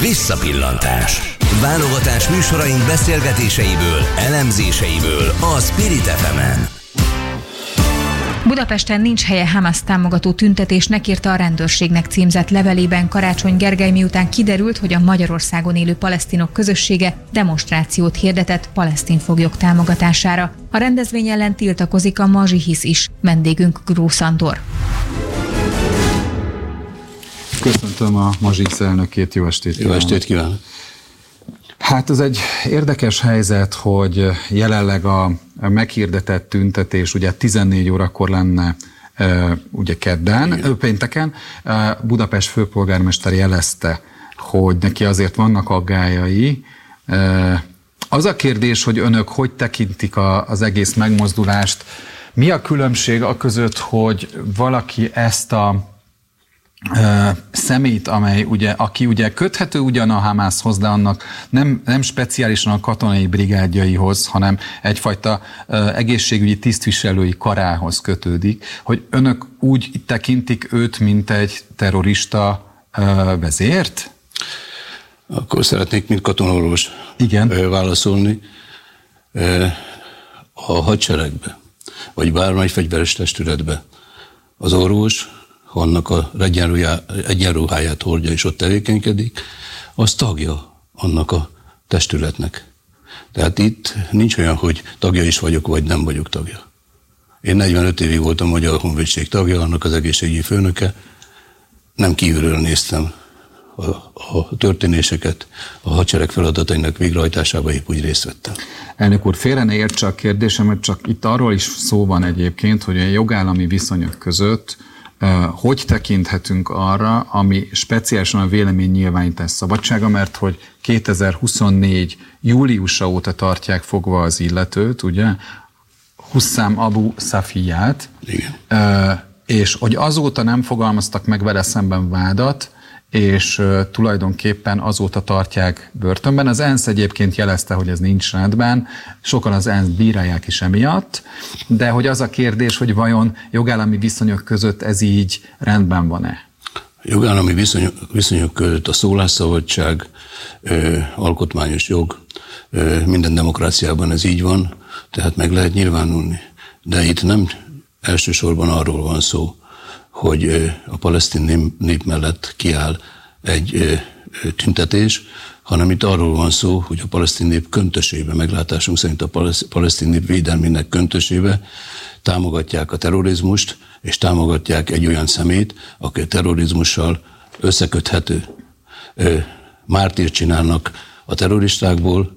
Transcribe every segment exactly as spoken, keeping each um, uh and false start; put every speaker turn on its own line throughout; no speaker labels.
Visszapillantás. Válogatás műsoraink beszélgetéseiből, elemzéseiből a Spirit ef emen.
Budapesten nincs helye Hamas támogató tüntetésnek, írta a rendőrségnek címzett levelében Karácsony Gergely, miután kiderült, hogy a Magyarországon élő palesztinok közössége demonstrációt hirdetett palesztin foglyok támogatására. A rendezvény ellen tiltakozik a Mazsihisz is. Vendégünk Grósz Andor.
Köszöntöm a Mazsihisz elnökét, jó estét kívánok!
Jó estét kívánok!
Hát ez egy érdekes helyzet, hogy jelenleg a meghirdetett tüntetés ugye tizennégy órakor lenne ugye kedden, Igen. pénteken. Budapest főpolgármester jelezte, hogy neki azért vannak aggályai. Az a kérdés, hogy önök hogy tekintik a, az egész megmozdulást, mi a különbség a között, hogy valaki ezt a Uh, szemét, amely ugye, aki ugye köthető ugyan a Hamászhoz, de annak nem, nem speciálisan a katonai brigádjaihoz, hanem egyfajta uh, egészségügyi tisztviselői karához kötődik, hogy önök úgy tekintik őt, mint egy terrorista uh, vezért?
Akkor szeretnék, mint katonorvos
Igen.
Uh, válaszolni. Uh, a hadseregbe, vagy bármely fegyveres testületbe az orvos, ha annak a egyenruháját hordja és ott tevékenykedik, az tagja annak a testületnek. Tehát itt nincs olyan, hogy tagja is vagyok, vagy nem vagyok tagja. Én negyvenöt évig voltam Magyar Honvédség tagja, annak az egészségügyi főnöke. Nem kívülről néztem a, a történéseket, a hadsereg feladatainak végrehajtásában épp úgy részt vettem.
Elnök úr, félre ne értse a kérdésemet, csak itt arról is szó van egyébként, hogy a jogállami viszonyok között hogy tekinthetünk arra, ami speciálisan a véleménynyilvánítás szabadsága, mert hogy kétezer-huszonnégy júliusa óta tartják fogva az illetőt, ugye, Husszám Abu Szafiját, és hogy azóta nem fogalmaztak meg vele szemben vádat, és uh, tulajdonképpen azóta tartják börtönben. Az ENSZ egyébként jelezte, hogy ez nincs rendben, sokan az ENSZ bírálják is emiatt, de hogy az a kérdés, hogy vajon jogállami viszonyok között ez így rendben van-e?
Jogállami viszonyok, viszonyok között a szólásszabadság, ö, alkotmányos jog, ö, minden demokráciában ez így van, tehát meg lehet nyilvánulni. De itt nem elsősorban arról van szó, hogy a palesztin nép mellett kiáll egy tüntetés, hanem itt arról van szó, hogy a palesztin nép köntösébe, meglátásunk szerint a palesztin nép védelmének köntösébe támogatják a terrorizmust, és támogatják egy olyan szemét, aki a terrorizmussal összeköthető. Mártírt csinálnak a terroristákból,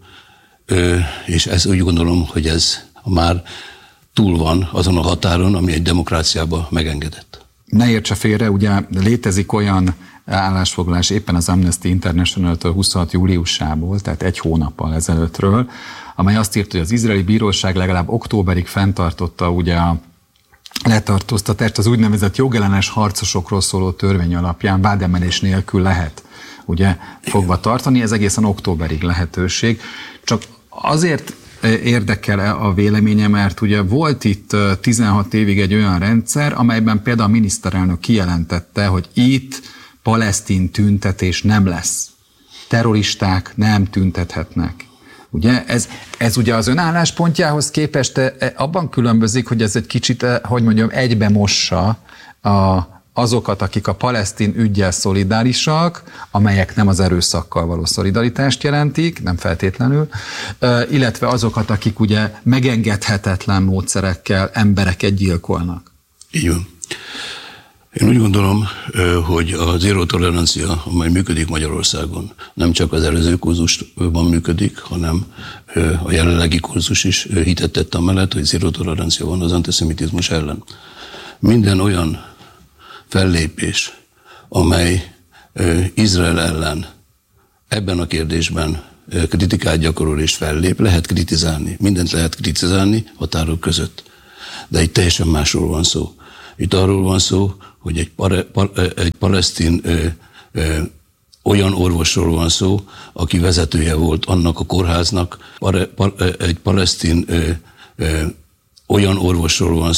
és ez úgy gondolom, hogy ez már túl van azon a határon, ami egy demokráciában megengedett.
Ne értse félre, ugye létezik olyan állásfoglalás éppen az Amnesty International-től huszonhat júliusából, tehát egy hónappal ezelőttről, amely azt írta, hogy az izraeli bíróság legalább októberig fenntartotta ugye a letartóztatást az úgynevezett jogellenes harcosokról szóló törvény alapján vádemelés nélkül lehet ugye fogva tartani, ez egészen októberig lehetőség. Csak azért érdekel a véleménye, mert ugye volt itt tizenhat évig egy olyan rendszer, amelyben például a miniszterelnök kijelentette, hogy itt palesztin tüntetés nem lesz. Terroristák nem tüntethetnek. Ugye ez, ez ugye az ön álláspontjához képest abban különbözik, hogy ez egy kicsit, hogy mondjam, egybe mossa a azokat, akik a palesztin üggyel szolidárisak, amelyek nem az erőszakkal való szolidaritást jelentik, nem feltétlenül, illetve azokat, akik ugye megengedhetetlen módszerekkel embereket gyilkolnak.
Így van. Én úgy gondolom, hogy a zéró tolerancia, amely működik Magyarországon, nem csak az előző kurzusban működik, hanem a jelenlegi kurzus is hitet tett amellett, hogy zéró tolerancia van az antiszemitizmus ellen. Minden olyan fellépés, amely Izrael ellen ebben a kérdésben kritikát gyakorol és fellép, lehet kritizálni. Mindent lehet kritizálni határok között. De itt teljesen másról van szó. Itt arról van szó, hogy egy, pare, pa, egy palesztin ö, ö, olyan orvosról van szó, aki vezetője volt annak a kórháznak, pare, pa, egy palesztin ö, ö, olyan orvosról van szó,